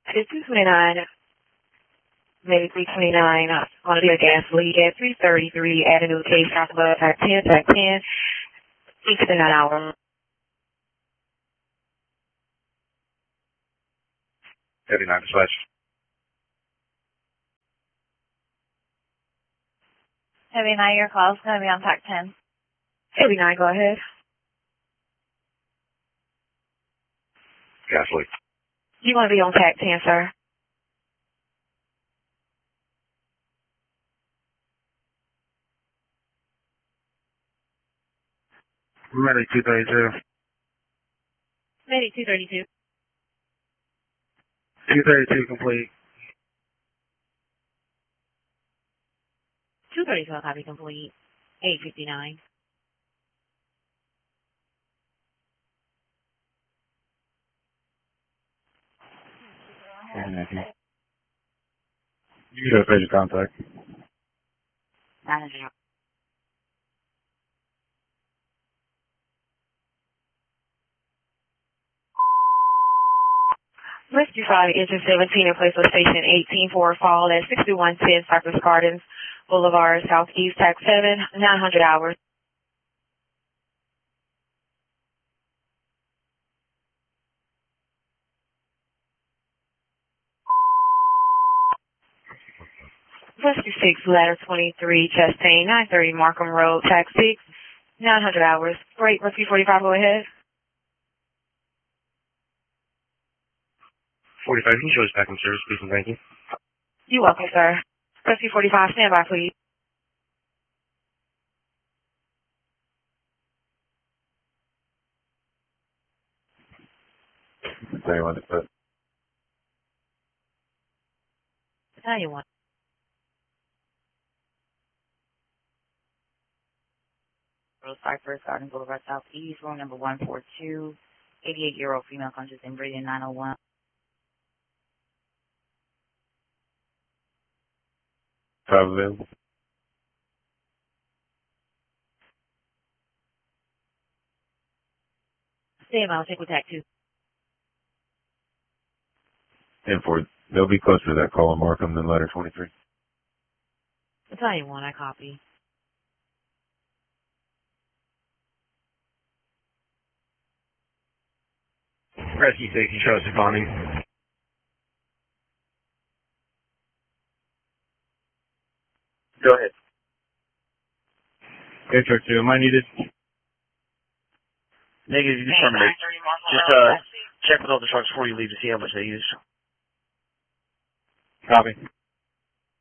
It's 229, maybe 329. On the gas leak at 333 Avenue K Southwest at 10, at 10, 59 hours. 79 dispatch. 79, your call is going to be on TAC 10. 79, go ahead. Gas leak. You want to be on TAC 10, sir? Ready 232. Maybe 232. 232 complete. 232 copy complete. 859. You can go page of contact. 900. Rescue 5, Engine 17 in place of Station 18 for a fall at 6110 Cypress Gardens Boulevard, Southeast, TAC 7, 900 hours. Rescue 6, Ladder 23, Chastain, 930 Markham Road, TAC 6, 900 hours. Great, Rescue 45, go ahead. 45, can you show us back in service, please, and thank you? You're welcome, sir. Rescue 45, stand by, please. Tell you what to put. Tell you what. Cypress Garden Boulevard, Southeast, room number 142, 88-year-old female conscious and breathing, 901. Five available. Stay by, I'll take with TAC 2. And for they'll be closer to that call on Markham than letter 23. I'll tell you one, I copy. Rescue 6, you show us responding. Go ahead. Air truck 2, am I needed? Negative, you can terminate. Just check with all the trucks before you leave to see how much they use. Copy.